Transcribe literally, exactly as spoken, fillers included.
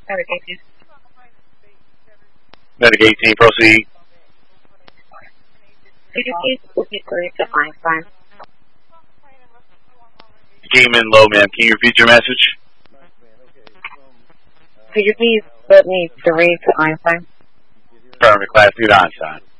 Medic eighteen. Medic eighteen, proceed. Could you please repeat three to Einstein? You came in low, ma'am. Can you repeat your message? Could you please put me three to Einstein? Affirmative, class two to Einstein.